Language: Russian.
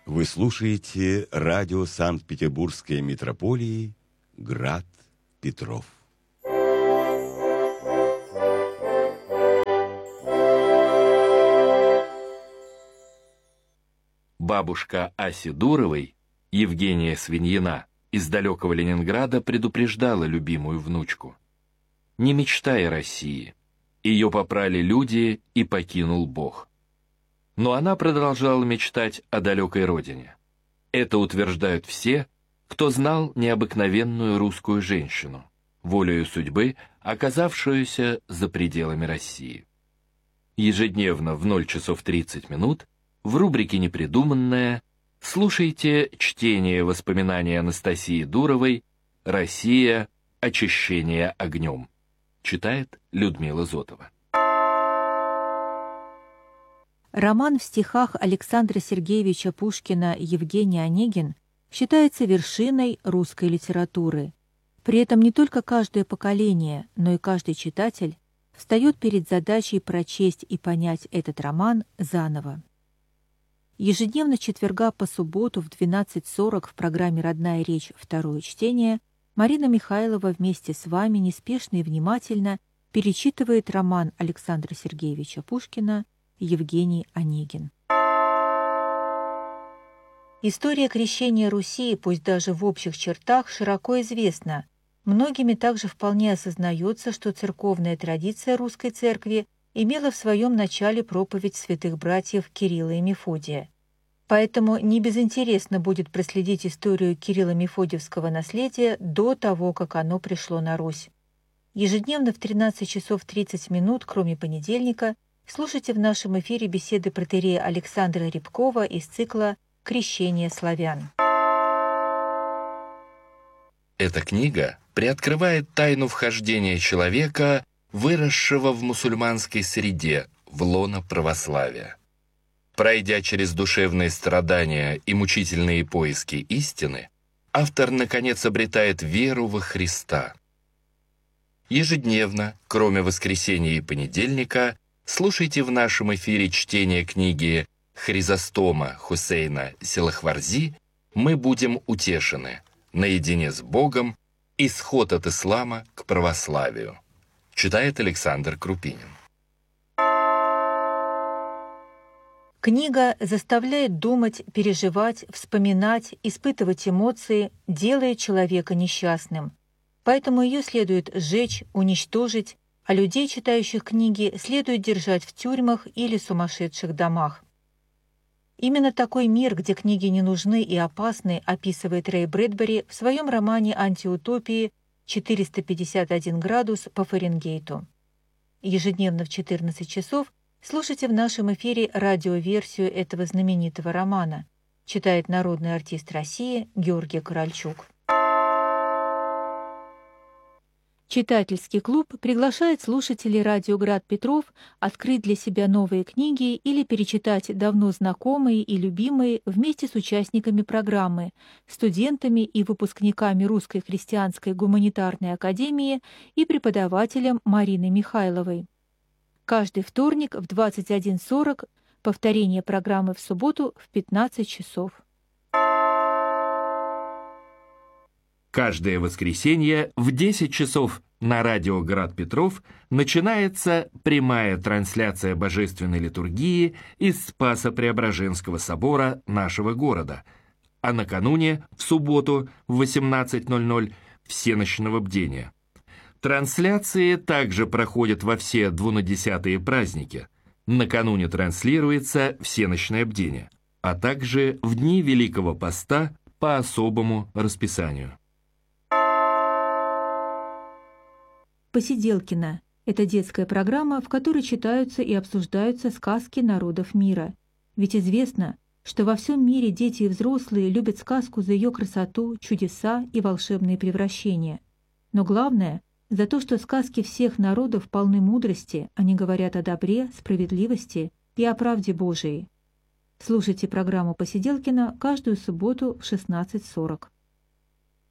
Вы слушаете радио Санкт-Петербургской митрополии «Град Петров». Бабушка Аси Дуровой, Евгения Свиньина, из далекого Ленинграда предупреждала любимую внучку: «Не мечтай о России. Ее попрали люди, и покинул Бог». Но она продолжала мечтать о далекой родине. Это утверждают все, кто знал необыкновенную русскую женщину, волею судьбы, оказавшуюся за пределами России. Ежедневно в 0 часов 30 минут в рубрике «Непридуманное» слушайте чтение воспоминаний Анастасии Дуровой «Россия. Очищение огнем». Читает Людмила Зотова. Роман в стихах Александра Сергеевича Пушкина «Евгений Онегин» считается вершиной русской литературы. При этом не только каждое поколение, но и каждый читатель встает перед задачей прочесть и понять этот роман заново. Ежедневно с четверга по субботу в 12:40 в программе «Родная речь. Второе чтение» Марина Михайлова вместе с вами неспешно и внимательно перечитывает роман Александра Сергеевича Пушкина «Евгений Онегин». История крещения Руси, пусть даже в общих чертах, широко известна. Многими также вполне осознается, что церковная традиция русской церкви имела в своем начале проповедь святых братьев Кирилла и Мефодия. Поэтому не безинтересно будет проследить историю Кирилло-Мефодиевского наследия до того, как оно пришло на Русь. Ежедневно в 13 часов 30 минут, кроме понедельника, слушайте в нашем эфире беседы протоиерея Александра Рябкова из цикла «Крещение славян». Эта книга приоткрывает тайну вхождения человека, выросшего в мусульманской среде, в лоно православия. Пройдя через душевные страдания и мучительные поиски истины, автор, наконец, обретает веру во Христа. Ежедневно, кроме воскресенья и понедельника, слушайте в нашем эфире чтение книги Хризостома Хусейна Селахварзи «Мы будем утешены. Наедине с Богом. Исход от ислама к православию». Читает Александр Крупинин. Книга заставляет думать, переживать, вспоминать, испытывать эмоции, делает человека несчастным. Поэтому ее следует сжечь, уничтожить, а людей, читающих книги, следует держать в тюрьмах или сумасшедших домах. Именно такой мир, где книги не нужны и опасны, описывает Рэй Брэдбери в своем романе «Антиутопии. 451 градус по Фаренгейту». Ежедневно в 14 часов слушайте в нашем эфире радиоверсию этого знаменитого романа. Читает народный артист России Георгий Корольчук. Читательский клуб приглашает слушателей радио «Град Петров» открыть для себя новые книги или перечитать давно знакомые и любимые вместе с участниками программы, студентами и выпускниками Русской христианской гуманитарной академии и преподавателем Мариной Михайловой. Каждый вторник в 21:40, повторение программы в субботу в 15 часов. Каждое воскресенье в 10 часов на радио «Град Петров» начинается прямая трансляция божественной литургии из Спасо-Преображенского собора нашего города, а накануне, в субботу, в 18:00, всенощного бдения. Трансляции также проходят во все двунадесятые праздники. Накануне транслируется всенощное бдение, а также в дни Великого Поста по особому расписанию. «Посиделкино» — это детская программа, в которой читаются и обсуждаются сказки народов мира. Ведь известно, что во всем мире дети и взрослые любят сказку за ее красоту, чудеса и волшебные превращения. Но главное — за то, что сказки всех народов полны мудрости, они говорят о добре, справедливости и о правде Божией. Слушайте программу «Посиделкино» каждую субботу в 16:40.